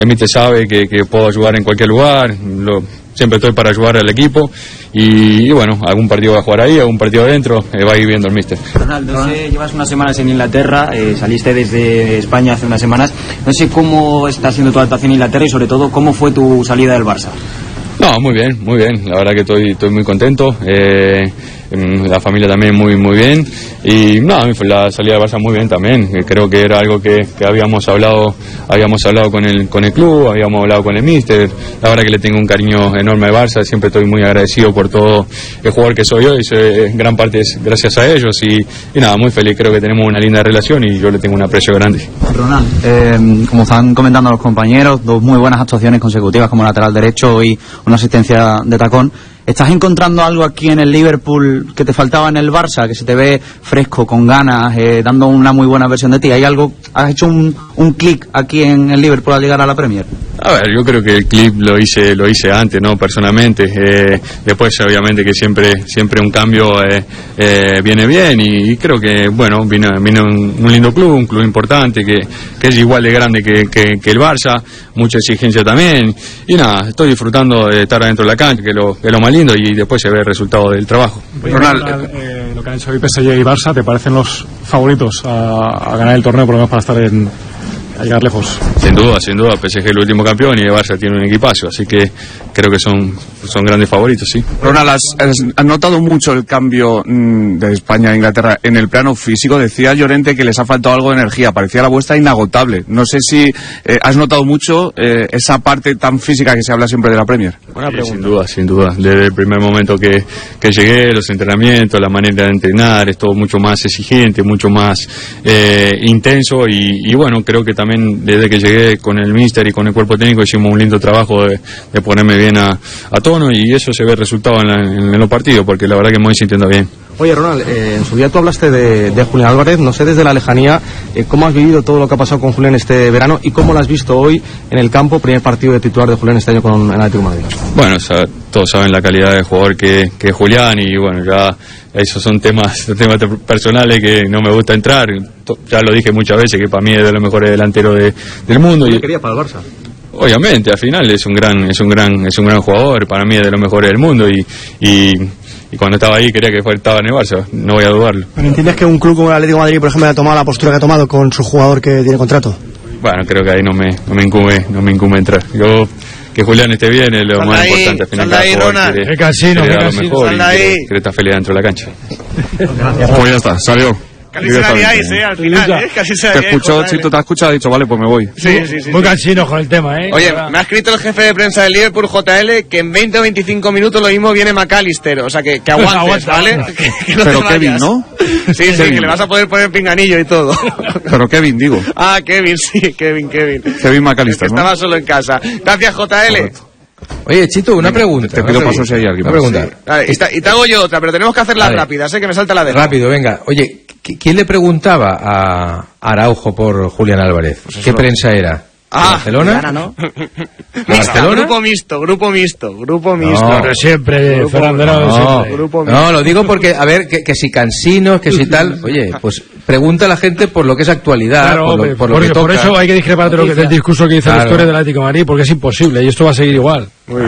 El míster sabe que puedo ayudar en cualquier lugar, siempre estoy para ayudar al equipo y bueno, algún partido va a jugar ahí, algún partido adentro, va a ir viendo el míster. Ronald, no sé, llevas unas semanas en Inglaterra, saliste desde España hace unas semanas, no sé cómo está siendo tu adaptación en Inglaterra y sobre todo cómo fue tu salida del Barça. No, muy bien, la verdad que estoy muy contento, la familia también muy bien y no, la salida del Barça muy bien también, creo que era algo que habíamos hablado con el club, habíamos hablado con el míster, la verdad que le tengo un cariño enorme al Barça, siempre estoy muy agradecido por todo el jugador que soy hoy, gran parte es gracias a ellos y nada, muy feliz, creo que tenemos una linda relación y yo le tengo un aprecio grande. Ronald, como están comentando los compañeros, 2 muy buenas actuaciones consecutivas como lateral derecho y una asistencia de tacón. ¿Estás encontrando algo aquí en el Liverpool que te faltaba en el Barça? Que se te ve fresco, con ganas, dando una muy buena versión de ti. ¿Hay algo? ¿Has hecho un clic aquí en el Liverpool al llegar a la Premier? A ver, yo creo que el clip lo hice antes, ¿no? Personalmente. Después, obviamente, que siempre un cambio viene bien y creo que, bueno, vino un lindo club, un club importante que es igual de grande que el Barça, mucha exigencia también y nada, estoy disfrutando de estar adentro de la cancha, que es lo más lindo y después se ve el resultado del trabajo. Ronald, lo que han hecho hoy PSG y Barça, ¿te parecen los favoritos a ganar el torneo, por lo menos para estar a llegar lejos? Sin duda, PSG es el último campeón y el Barça tiene un equipazo, así que creo que son grandes favoritos, sí. Ronald, ¿has notado mucho el cambio de España a Inglaterra en el plano físico? Decía Llorente que les ha faltado algo de energía, parecía la vuestra inagotable. No sé si has notado mucho esa parte tan física que se habla siempre de la Premier. Sin duda. Desde el primer momento que llegué, los entrenamientos, la manera de entrenar, es todo mucho más exigente, mucho más intenso y bueno, creo que también desde que llegué con el míster y con el cuerpo técnico hicimos un lindo trabajo de ponerme bien a tono y eso se ve resultado en los partidos porque la verdad que me voy sintiendo bien. Oye Ronald, en su día tú hablaste de Julián Álvarez, no sé desde la lejanía cómo has vivido todo lo que ha pasado con Julián este verano y cómo lo has visto hoy en el campo, primer partido de titular de Julián este año con el Atlético de Madrid. Bueno, todos saben la calidad de jugador que es Julián y bueno, ya esos son temas personales que no me gusta entrar, ya lo dije muchas veces que para mí es de los mejores delanteros del mundo. ¿Qué quería para el Barça? Obviamente, al final es un gran jugador, para mí es de los mejores del mundo y cuando estaba ahí quería que estaba en el Barça, no voy a dudarlo. ¿Pero entiendes que un club como el Atlético de Madrid, por ejemplo, ha tomado la postura que ha tomado con su jugador que tiene contrato? Bueno, creo que ahí no me incumbe entrar. Yo que Julián esté bien es lo más importante. Al final cada jugador quiere dar lo mejor y quiere estar feliz dentro de la cancha. Pues ya está, salió. Casi se la liáis, al final, Casi se la liáis. Te escuchó, Chito, te ha escuchado, ha dicho, vale, pues me voy. Sí. Muy cansino con el tema, Oye, me ha escrito el jefe de prensa del Liverpool, JL, que en 20 o 25 minutos lo mismo viene McAllister, o sea que aguantes, ¿vale? Que no pero Kevin, ¿no? Sí, Kevin. Que le vas a poder poner pinganillo y todo. Pero Kevin, digo. Ah, Kevin, sí, Kevin. Kevin McAllister, ¿no? Estaba solo en casa. Gracias, JL. Correcto. Oye, Chito, una pregunta. Te pido paso si hay alguien. Una pregunta. Sí. Vale, y te hago yo otra, pero tenemos que hacerla rápida, que me salta la de. Rápido, venga. Oye, ¿quién le preguntaba a Araujo por Julián Álvarez? Pues ¿qué prensa era? ¿Barcelona? ¿No? ¿Barcelona? Grupo mixto. No, pero siempre, Fernando. No, lo digo porque, a ver, que si cansinos, que si tal. Oye, pues pregunta a la gente por lo que es actualidad, claro, por lo que toca. Por eso hay que discrepar del discurso que dice la historia del Atlético de Madrid, porque es imposible y esto va a seguir igual.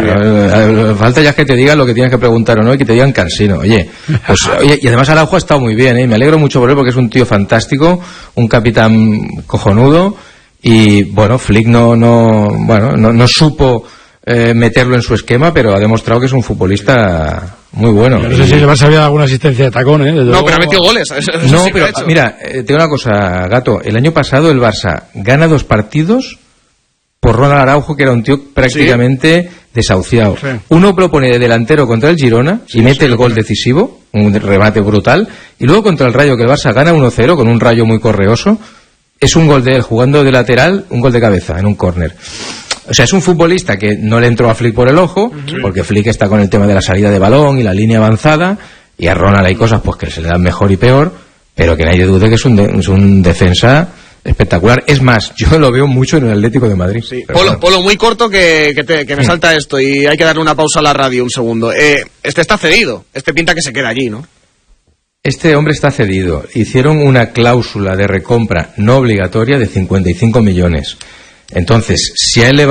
Falta ya que te digan lo que tienes que preguntar o no y que te digan cansino. Oye, y además Araujo ha estado muy bien, me alegro mucho por él porque es un tío fantástico, un capitán cojonudo. Y bueno, Flick no supo meterlo en su esquema, pero ha demostrado que es un futbolista muy bueno. No sé si le va a salir alguna asistencia de tacón, No, pero ha metido goles. No, pero mira, te digo una cosa, Gato. El año pasado el Barça gana 2 partidos por Ronald Araujo, que era un tío prácticamente desahuciado. Sí. Uno lo pone de delantero contra el Girona y mete el gol decisivo, un remate brutal, y luego contra el Rayo, que el Barça gana 1-0 con un Rayo muy correoso. Es un gol de él jugando de lateral, un gol de cabeza en un córner. O sea, es un futbolista que no le entró a Flick por el ojo, porque Flick está con el tema de la salida de balón y la línea avanzada, y a Ronald hay cosas pues que se le dan mejor y peor, pero que nadie dude que es un defensa espectacular. Es más, yo lo veo mucho en el Atlético de Madrid. Sí. Polo, muy corto que me salta esto y hay que darle una pausa a la radio un segundo. Este está cedido, pinta que se queda allí, ¿no? Este hombre está cedido. Hicieron una cláusula de recompra no obligatoria de 55 millones. Entonces, si a él le